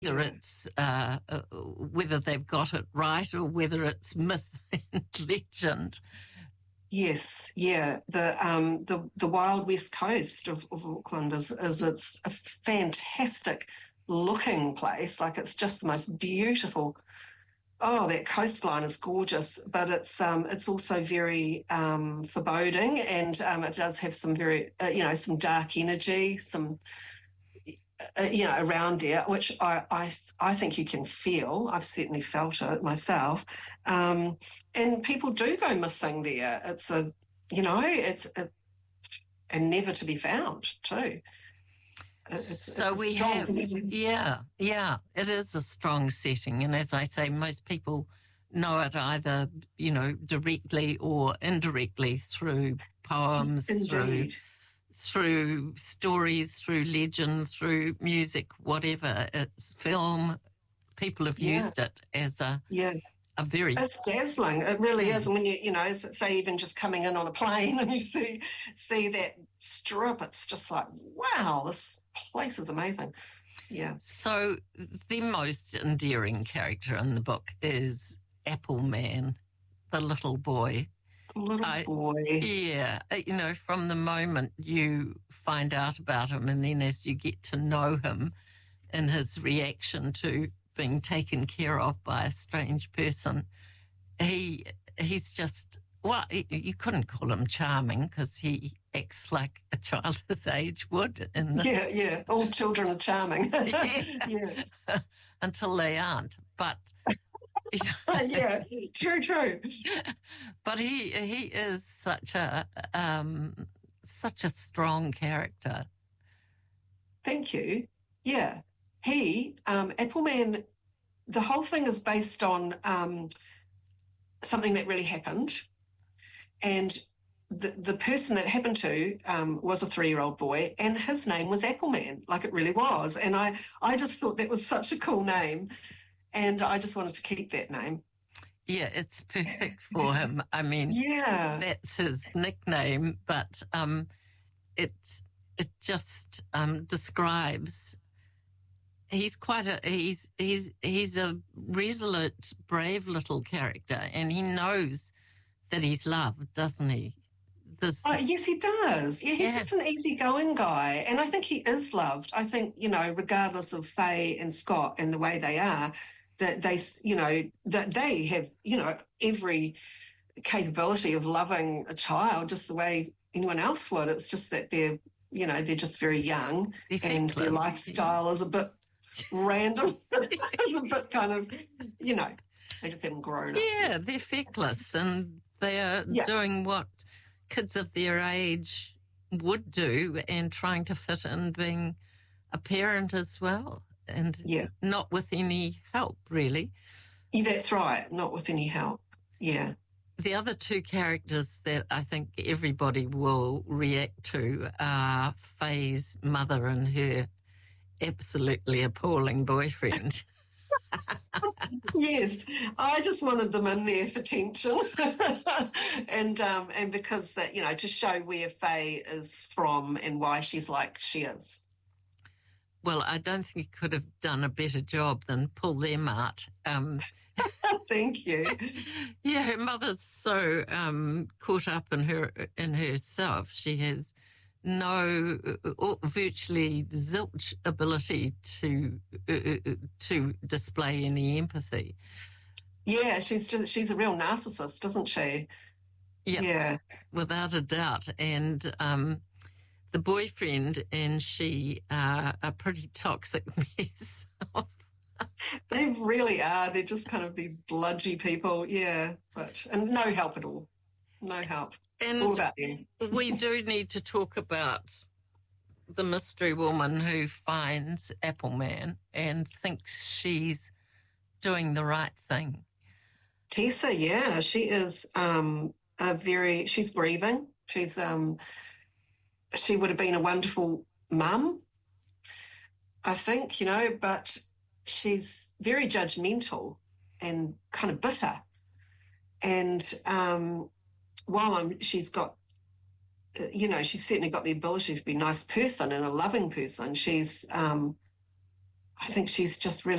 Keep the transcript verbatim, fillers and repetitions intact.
whether Yeah. it's uh, uh, whether they've got it right or whether it's myth and legend. Yes, yeah. The um the the wild west coast of, of Auckland is is it's a fantastic looking place. Like it's just the most beautiful. Oh, that coastline is gorgeous, but it's um it's also very um foreboding, and um it does have some very uh, you know some dark energy, some uh, you know around there, which I I I think you can feel. I've certainly felt it myself. Um, and people do go missing there. It's a, you know, it's a, and never to be found too. It's, So it's a we strong have, setting. yeah, yeah, it is a strong setting. And as I say, most people know it either, you know, directly or indirectly through poems, through Indeed. through stories, through legend, through music, whatever. It's film. People have Yeah. used it as a, Yeah. a very It's dazzling. It really Mm. is. And when you, you know, say even just coming in on a plane and you see see that strip, it's just like, wow, this place is amazing. Yeah. So the most endearing character in the book is Apple Man, the little boy. Little I- boy. Yeah, uh, you know, from the moment you find out about him and then as you get to know him and his reaction to being taken care of by a strange person, he he's just, well, you couldn't call him charming because he acts like a child his age would in this. Yeah, yeah. All children are charming. Yeah. yeah. Until they aren't. But yeah, true, true. but he he is such a um, such a strong character. Thank you. Yeah. He, um, Appleman, the whole thing is based on um, something that really happened. And the, the person that happened to um, was a three-year-old boy, and his name was Appleman, like it really was. And I, I just thought that was such a cool name. And I just wanted to keep that name. Yeah, it's perfect for him. I mean, Yeah. that's his nickname, but um, it it just um, describes. He's quite a he's he's he's a resolute, brave little character, and he knows that he's loved, doesn't he? This, Oh, yes, he does. Yeah, he's Yeah. just an easygoing guy. And I think he is loved. I think, you know, regardless of Faye and Scott and the way they are, that they, you know, that they have, you know, every capability of loving a child just the way anyone else would. It's just that they're, you know, they're just very young they're and their feckless. lifestyle is a bit random, it's a bit kind of, you know, they just haven't grown up. Yeah, they're feckless, and they're Yeah. doing what kids of their age would do and trying to fit in being a parent as well, and Yeah. not with any help, really. Yeah, that's right. Not with any help. Yeah. The other two characters that I think everybody will react to are Faye's mother and her absolutely appalling boyfriend. Yes, I just wanted them in there for tension, and um, and because that, you know, to show where Faye is from and why she's like she is. Well, I don't think he could have done a better job than pull them out. Um, Thank you. yeah, her mother's so um, caught up in her in herself. She has no, uh, virtually zilch ability to uh, to display any empathy. Yeah, she's just she's a real narcissist, isn't she? Yeah. Yeah. Without a doubt. And um, the boyfriend and she are a pretty toxic mess of. They really are. They're just kind of these bludgy people. Yeah, but and no help at all. No help. And It's all about them. we do need to talk about the mystery woman who finds Appleman and thinks she's doing the right thing. Tessa, yeah, she is um, a very. She's grieving. She's um, she would have been a wonderful mum, I think, you know, but she's very judgmental and kind of bitter. And um, while I'm, she's got, you know, she's certainly got the ability to be a nice person and a loving person, she's um, I think she's just really